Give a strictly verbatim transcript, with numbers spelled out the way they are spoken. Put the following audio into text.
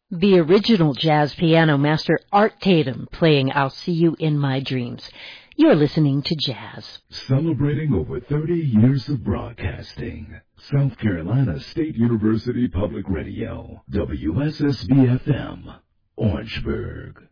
The original jazz piano master Art Tatum playing I'll See You in My Dreams. You're listening to Jazz. Celebrating over thirty years of broadcasting. South Carolina State University Public Radio, W S S B F M, Orangeburg.